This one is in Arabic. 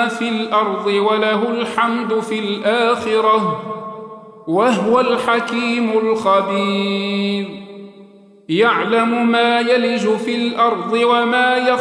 ما في الأرض وله الحمد في الآخرة وهو الحكيم الخبير. يعلم ما يلج في الأرض وما يخرج